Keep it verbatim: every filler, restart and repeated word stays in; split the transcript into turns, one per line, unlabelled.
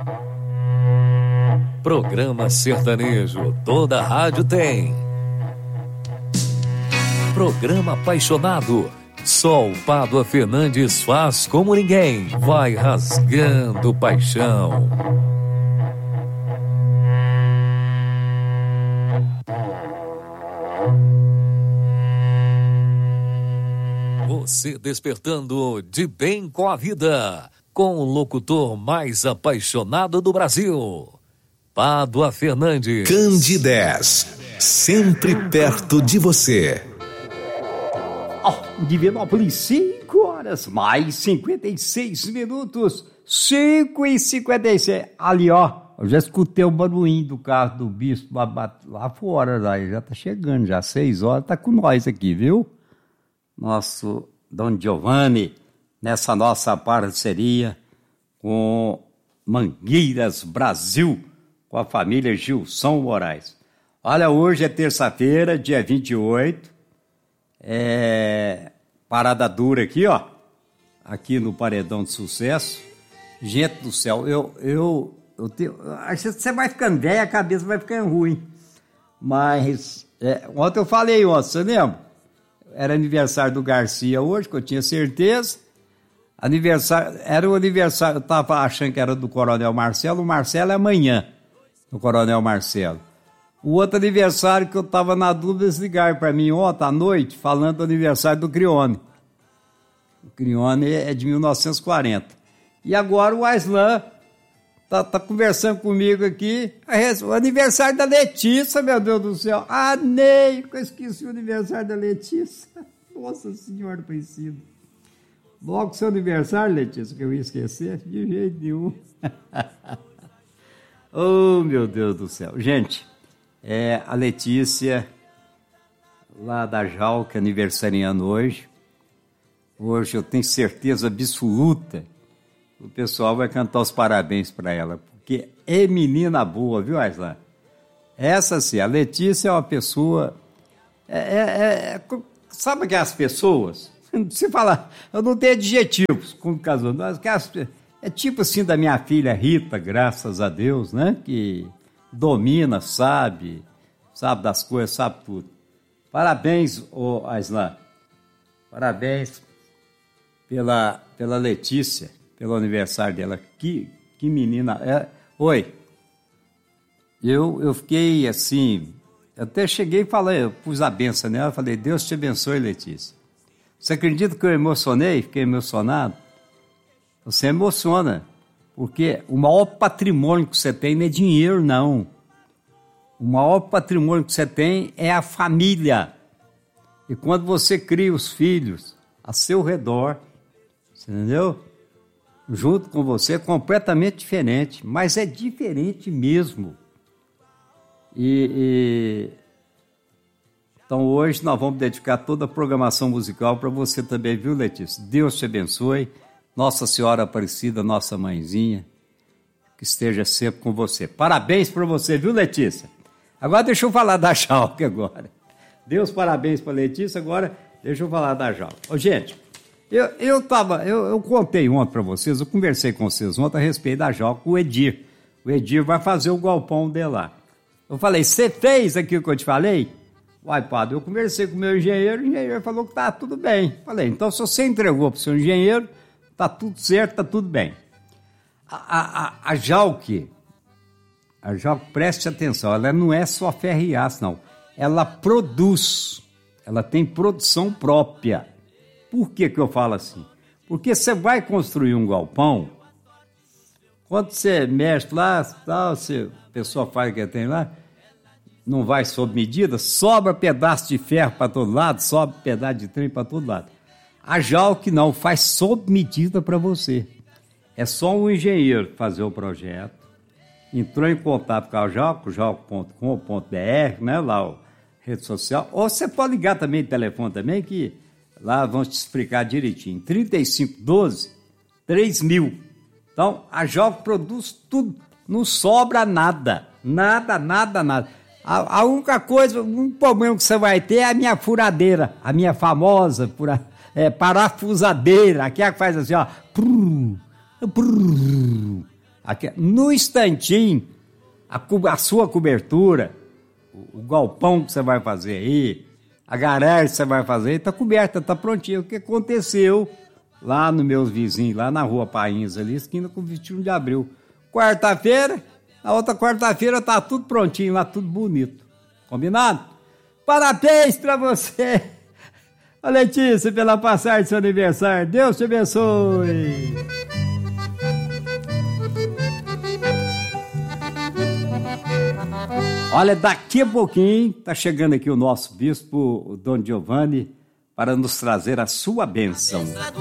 Programa sertanejo, toda rádio tem. Programa apaixonado, só o Pádua Fernandes faz como ninguém, vai rasgando paixão. Você despertando de bem com a vida, com o locutor mais apaixonado do Brasil, Pádua Fernandes.
Candidez, sempre perto de você.
Oh, Divinópolis, cinco horas, mais cinquenta e seis minutos, cinco e cinquenta e seis. Ali, ó, eu já escutei o barulhinho do carro do bispo lá, lá fora, lá, ele já tá chegando, já seis horas, tá com nós aqui, viu? Nosso Dom Giovanni, nessa nossa parceria com Mangueiras Brasil, com a família Gilson Moraes. Olha, hoje é terça-feira, dia vinte e oito, é parada dura aqui, ó, aqui no Paredão de Sucesso. Gente do céu, eu, eu, eu tenho, você vai ficando velho, a cabeça vai ficando ruim. Mas, é, ontem eu falei, ontem, você lembra? Era aniversário do Garcia hoje, que eu tinha certeza. Aniversário, era o aniversário, eu estava achando que era do Coronel Marcelo, o Marcelo é amanhã, do Coronel Marcelo. O outro aniversário que eu estava na dúvida, eles ligaram para mim ontem à noite, falando do aniversário do Crione. O Crione é de mil novecentos e quarenta. E agora o Aislan tá, tá conversando comigo aqui, o aniversário da Letícia, meu Deus do céu. Ah, Ney, eu esqueci o aniversário da Letícia. Nossa Senhora Aparecida. Logo seu aniversário, Letícia, que eu ia esquecer, de jeito nenhum. Oh, meu Deus do céu. Gente, é, a Letícia, lá da Jalca, aniversariando hoje. Hoje eu tenho certeza absoluta que o pessoal vai cantar os parabéns para ela, porque é menina boa, viu, Aislan? Essa sim, a Letícia é uma pessoa... É, é, é, sabe que as pessoas... Se falar, eu não tenho adjetivos como casou, mas é tipo assim da minha filha Rita, graças a Deus, né? Que domina, sabe, sabe das coisas, sabe tudo. Parabéns, ô Aislan. Parabéns pela, pela Letícia, pelo aniversário dela. Que, que menina. É, oi. Eu, eu fiquei assim, até cheguei e falei, eu pus a benção nela, falei, Deus te abençoe, Letícia. Você acredita que eu emocionei? Fiquei emocionado? Você emociona, porque o maior patrimônio que você tem não é dinheiro, não. O maior patrimônio que você tem é a família. E quando você cria os filhos a seu redor, você entendeu? Junto com você, é completamente diferente, mas é diferente mesmo. E... e... Então hoje nós vamos dedicar toda a programação musical para você também, viu, Letícia? Deus te abençoe, Nossa Senhora Aparecida, nossa mãezinha, que esteja sempre com você. Parabéns para você, viu, Letícia? Agora deixa eu falar da Jalca agora. Deus parabéns para Letícia, agora deixa eu falar da Jalca. Ô, gente, eu, eu, tava, eu, eu contei ontem para vocês, eu conversei com vocês ontem a respeito da Jalca, o Edir. O Edir vai fazer o galpão dele lá. Eu falei, você fez aquilo que eu te falei? Uai, padre, eu conversei com o meu engenheiro, o engenheiro falou que tá tudo bem. Falei, então se você entregou para o seu engenheiro, tá tudo certo, tá tudo bem. A, a, a Jalque, a Jalque, preste atenção, ela não é só ferro e aço, não. Ela produz, ela tem produção própria. Por que que eu falo assim? Porque você vai construir um galpão, quando você mexe lá, tal, você, a pessoa faz o que tem lá, não vai sob medida, sobra pedaço de ferro para todo lado, sobra pedaço de trem para todo lado. A Jalque não, faz sob medida para você. É só um engenheiro fazer o projeto, entrou em contato com a Jalque, jalque ponto com ponto b r, né, lá a rede social, ou você pode ligar também, telefone também, que lá vão te explicar direitinho. trinta e cinco doze, três mil. Então, a Jalque produz tudo, não sobra nada, nada, nada, nada. A, a única coisa, um problema que você vai ter é a minha furadeira, a minha famosa fura, é, parafusadeira, aquela que faz assim, ó. Prrr, prrr, Aqui, no instantinho, a, a sua cobertura, o, o galpão que você vai fazer aí, a garagem que você vai fazer, está coberta, está prontinha. O que aconteceu lá nos meus vizinhos, lá na rua Painhas, ali, esquina com vinte e um de abril. Quarta-feira, na outra quarta-feira tá tudo prontinho lá, tudo bonito. Combinado? Parabéns pra você, ô Letícia, pela passagem do seu aniversário. Deus te abençoe. Olha, daqui a pouquinho tá chegando aqui o nosso bispo, o Dom Giovanni, para nos trazer a sua bênção.